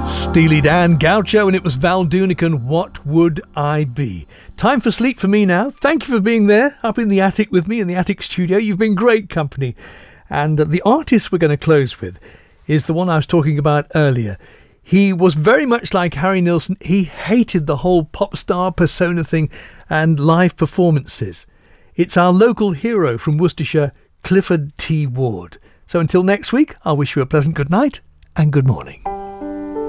Steely Dan, Gaucho, and it was Val Doonican, What Would I Be? Time for sleep for me now. Thank you for being there up in the attic with me in the attic studio. You've been great company. And the artist we're going to close with is the one I was talking about earlier. He was very much like Harry Nilsson. He hated the whole pop star persona thing and live performances. It's our local hero from Worcestershire, Clifford T. Ward. So until next week, I'll wish you a pleasant good night and good morning.